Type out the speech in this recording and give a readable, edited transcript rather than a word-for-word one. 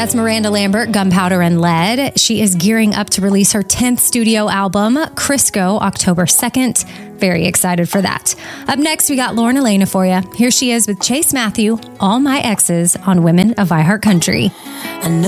That's Miranda Lambert, Gunpowder and Lead. She is gearing up to release her 10th studio album, Crisco, October 2nd. Very excited for that. Up next, we got Lauren Elena for you. Here she is with Chase Matthew, All My Exes on Women of iHeart Country.